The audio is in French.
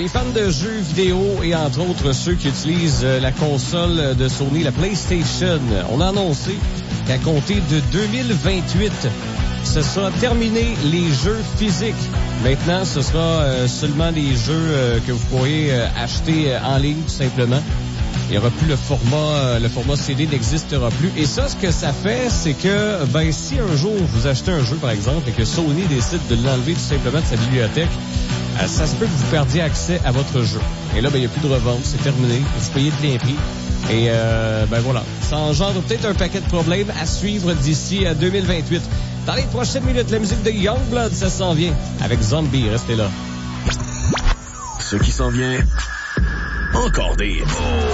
fans de jeux vidéo et entre autres ceux qui utilisent la console de Sony, la PlayStation, on a annoncé qu'à compter de 2028, ce sera terminé les jeux physiques. Maintenant, ce sera seulement des jeux que vous pourriez acheter en ligne, tout simplement. Il n'y aura plus le format CD n'existera plus. Et ça, ce que ça fait, c'est que, si un jour vous achetez un jeu, par exemple, et que Sony décide de l'enlever tout simplement de sa bibliothèque, ça se peut que vous perdiez accès à votre jeu. Et là, il n'y a plus de revente, c'est terminé. Vous payez de plein prix. Et, voilà. Ça engendre peut-être un paquet de problèmes à suivre d'ici à 2028. Dans les prochaines minutes, la musique de Youngblood, ça s'en vient. Avec Zombie, restez là. Ce qui s'en vient, encore des